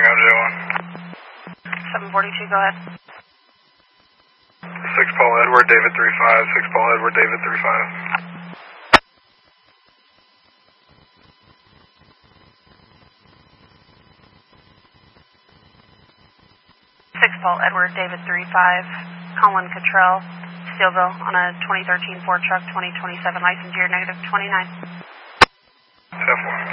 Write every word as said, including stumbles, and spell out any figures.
Tango J one. seven forty-two, go ahead. six Paul Edward, David three five, six Paul Edward, David three five. six Paul Edward, David three five, Colin Cottrell, Steelville, on a twenty thirteen Ford truck, twenty twenty-seven license year, negative twenty-nine. ten four.